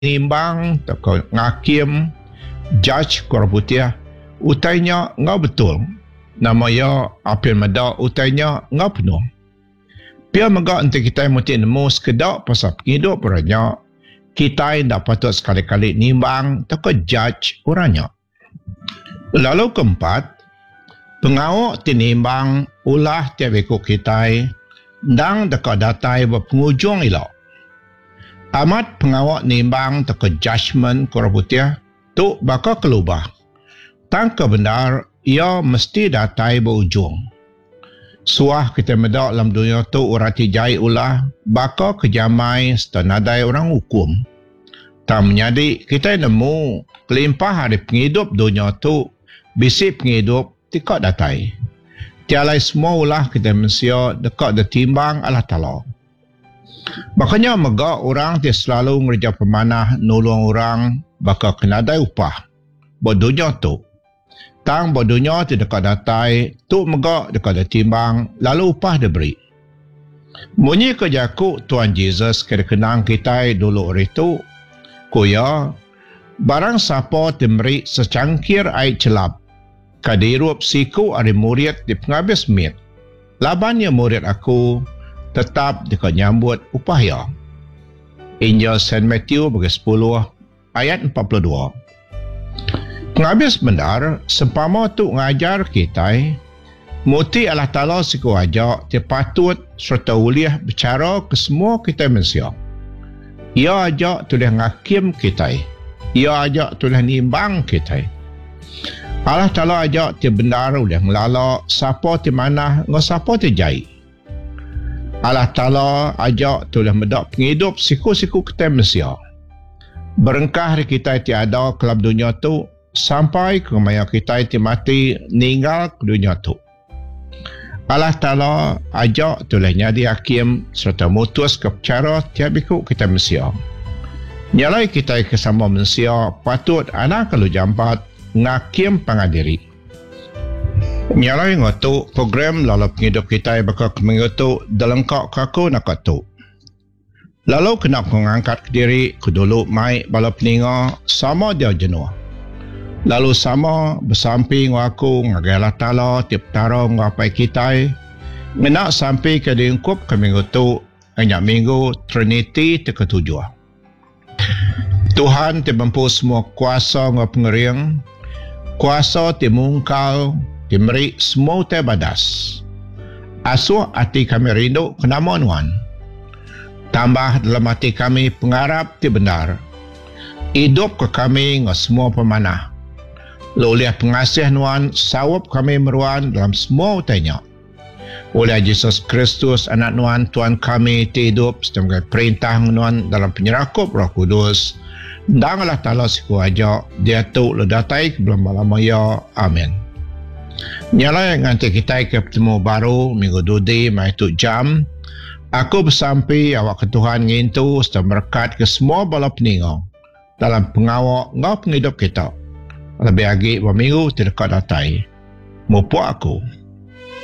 nimbang atau ngakim judge korbutia utainya ngau betul nama ya apil mada utainya ngau penuh pia maga untuk kita mesti nemu sekedak pasal hidup orangnya kita tidak patut sekali-kali nimbang atau judge orangnya. Lalu keempat, pengawak tinimbang ulah tiawiku kita dan dekat datai berpengujung ilok. Amat pengawak nimbang teka judgment korbutia tu bakal kelubah. Tang kebenar ia mesti datai berujung. Suah kita medak dalam dunia tu orang tijai ulah bakal kejamai setanadai orang hukum. Tak menyadi kita nemu kelimpah hari penghidup dunia tu bisi penghidup tikak datai. Tialai semua ulah kita manusia dekat ditimbang Allah Ta'ala. Makanya megak orang dia selalu ngerja pemanah nolong orang bakal kenadai upah. Buat dunia tu. Tang buat dunia tu dekat datai, tu megak dekat ditimbang, lalu upah diberi. Bunyi kejaku Tuhan Yesus kena kenang kita dulu hari tu. Kuya, barang siapa diberi secangkir air celap, kadirup siku ada murid di penghabis mit. Labannya murid aku, tetap dekat nyambut upaya. Injil Saint Matthew bagi 10 ayat 42. Penghabis benar, sempama tu ngajar kita, muti Allah Ta'ala siku ajak, dia patut serta uliah bicara ke semua kita manusia. Ia ajak tulis ngakim kita. Ia ajak tulis nimbang kita. Allah Ta'ala ajak dia benar uliah ngelala, siapa di mana, ngau siapa di jai. Allah Ta'ala ajak tulah medak penghidup siku-siku kita manusia. Berengkah hari kita tiada kelab dunia tu sampai ke maya kita mati ninggal ke dunia tu. Allah Ta'ala ajak tulah nyadi hakim serta mutus ke cara tiap ikut kita manusia. Nyalai kita kesama manusia patut anak kalau jampat ngakim pangadiri. Nyalai ngotu program lalu penghidup kita bakal mengotu dalam kau kaku nak tu. Lalu kena mengangkat diri ke dulu mai balap peninga sama dia jenuh. Lalu sama bersamping aku ngagai Allah Ta'ala tiap tarong ngapai kita. Menak sampai ke diungkup ke minggu tu hanya minggu Trinity ketujuh. Tuhan mampu semua kuasa ngau pengering, kuasa timungkal, diberi semua badas. Asuh hati kami rindu ke nama Tuhan. Tambah dalam hati kami pengharap ti benar. Hidup ke kami ngau semua pemanah. Oleh pengasih Tuhan, sawap kami meruan dalam semua utainya. Oleh Yesus Kristus, anak Tuhan kami ti hidup sebagai perintah Tuhan dalam penyerakup Roh Kudus. Dan Allah Ta'ala siku ajak, dia tu ledatai ke belum malam ya. Amin. Nyala yang nanti kita ke bertemu baru minggu dudi mai tu jam. Aku bersampai awak ke Tuhan ngintu serta berkat ke semua bala peningau dalam pengawak ngau penghidup kita. Lebih lagi berminggu tidak datai. Mupu aku.